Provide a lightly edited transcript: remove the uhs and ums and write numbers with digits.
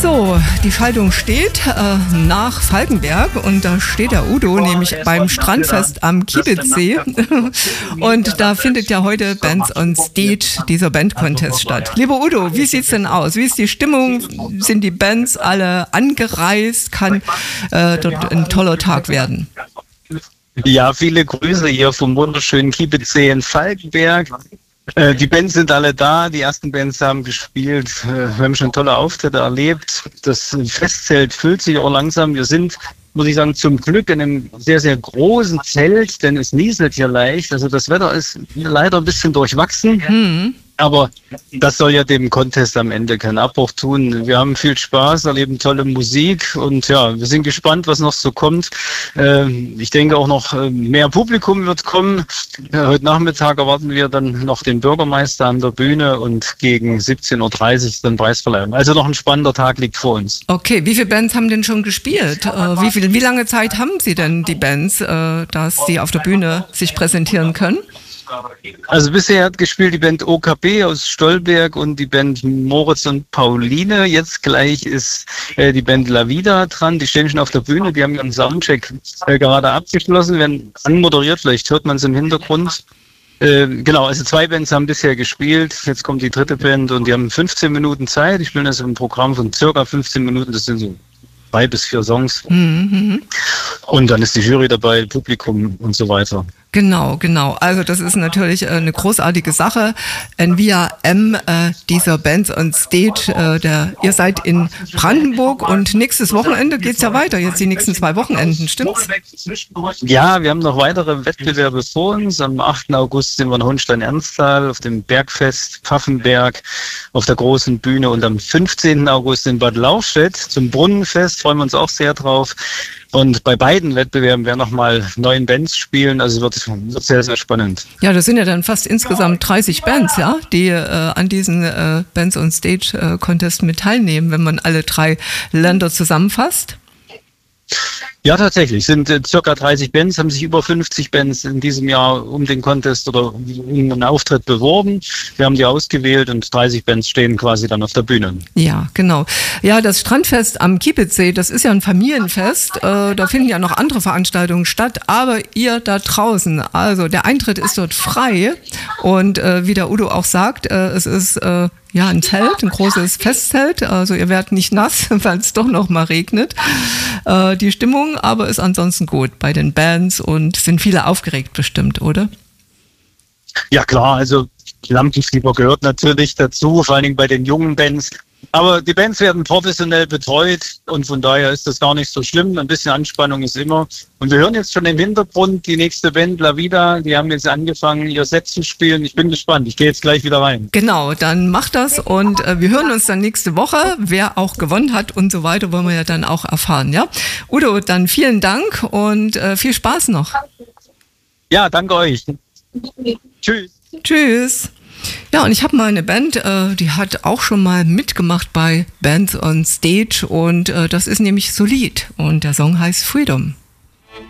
So, die Schaltung steht nach Falkenberg und da steht der Udo, nämlich beim Strandfest am Kiebitzsee. Und da findet ja heute Bands on Stage, dieser Band-Contest statt. Lieber Udo, wie sieht's denn aus? Wie ist die Stimmung? Sind die Bands alle angereist? Kann dort ein toller Tag werden? Ja, viele Grüße hier vom wunderschönen Kiebitzsee in Falkenberg. Die Bands sind alle da, die ersten Bands haben gespielt, wir haben schon tolle Auftritte erlebt. Das Festzelt füllt sich auch langsam. Wir sind, muss ich sagen, zum Glück in einem sehr, sehr großen Zelt, denn es nieselt hier leicht. Also das Wetter ist leider ein bisschen durchwachsen. Aber das soll ja dem Contest am Ende keinen Abbruch tun. Wir haben viel Spaß, erleben tolle Musik und ja, wir sind gespannt, was noch so kommt. Ich denke auch noch mehr Publikum wird kommen. Heute Nachmittag erwarten wir dann noch den Bürgermeister an der Bühne und gegen 17:30 Uhr dann Preisverleihung. Also noch ein spannender Tag liegt vor uns. Okay, wie viele Bands haben denn schon gespielt? Wie lange Zeit haben Sie denn, die Bands, dass sie auf der Bühne sich präsentieren können? Also bisher hat gespielt die Band OKB aus Stolberg und die Band Moritz und Pauline. Jetzt gleich ist die Band La Vida dran. Die stehen schon auf der Bühne. Die haben ihren Soundcheck gerade abgeschlossen, werden anmoderiert. Vielleicht hört man es im Hintergrund. Genau, also 2 Bands haben bisher gespielt. Jetzt kommt die dritte Band und die haben 15 Minuten Zeit. Die spielen das im Programm von circa 15 Minuten. Das sind so 3 bis 4 Songs. Und dann ist die Jury dabei, Publikum und so weiter. Genau. Also das ist natürlich eine großartige Sache. Envia M, dieser Bands on Stage, ihr seid in Brandenburg und nächstes Wochenende geht's ja weiter. Jetzt die nächsten 2 Wochenenden, stimmt's? Ja, wir haben noch weitere Wettbewerbe vor uns. Am 8. August sind wir in Hohenstein-Ernsthal auf dem Bergfest Pfaffenberg auf der großen Bühne und am 15. August in Bad Lauchstädt zum Brunnenfest. Freuen wir uns auch sehr drauf. Und bei beiden Wettbewerben werden nochmal 9 Bands spielen, also wird sehr, sehr spannend. Ja, das sind ja dann fast insgesamt 30 Bands, ja, die an diesen Bands on Stage Contest mit teilnehmen, wenn man alle 3 Länder zusammenfasst. Ja, tatsächlich. Sind circa 30 Bands, haben sich über 50 Bands in diesem Jahr um den Contest oder um einen Auftritt beworben. Wir haben die ausgewählt und 30 Bands stehen quasi dann auf der Bühne. Ja, genau. Ja, das Strandfest am Kiebitzsee, das ist ja ein Familienfest. Da finden ja noch andere Veranstaltungen statt, aber ihr da draußen, also der Eintritt ist dort frei und wie der Udo auch sagt, es ist ja, ein Zelt, ein großes Festzelt. Also ihr werdet nicht nass, weil es doch noch mal regnet. Die Stimmung aber ist ansonsten gut bei den Bands und sind viele aufgeregt bestimmt, oder? Ja klar, also Lampenfieber gehört natürlich dazu, vor allen Dingen bei den jungen Bands. Aber die Bands werden professionell betreut und von daher ist das gar nicht so schlimm. Ein bisschen Anspannung ist immer. Und wir hören jetzt schon im Hintergrund die nächste Band, La Vida. Die haben jetzt angefangen, ihr Set zu spielen. Ich bin gespannt. Ich gehe jetzt gleich wieder rein. Genau, dann macht das und wir hören uns dann nächste Woche. Wer auch gewonnen hat und so weiter, wollen wir ja dann auch erfahren. Ja, Udo, dann vielen Dank und viel Spaß noch. Ja, danke euch. Tschüss. Tschüss. Ja, und ich habe mal eine Band, die hat auch schon mal mitgemacht bei Bands on Stage und das ist nämlich Solid und der Song heißt Freedom.